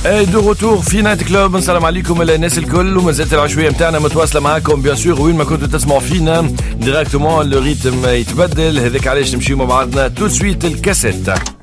دو روتور في نايت كلوب. السلام عليكم الناس الكل، وما زالت العشوائيه نتاعنا متواصله معاكم بيان سور وين ما كنتوا تسمعوا فينا ديريكتومون. لو ريتم يتبدل، هذاك علاش نمشيو مع بعضنا تو سويت الكاسيت.